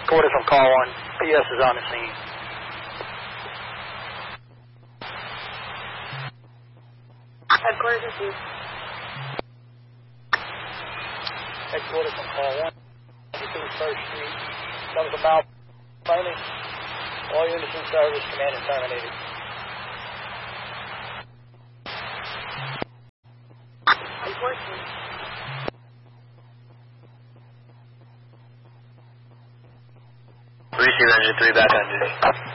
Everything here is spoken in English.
Headquarters from call 1. PS is on the scene. Headquarters received. Headquarters from call 1. 1st Street. Comes about planning. All units in service, command is terminated. Unfortunately. Receive engine 3 back on duty.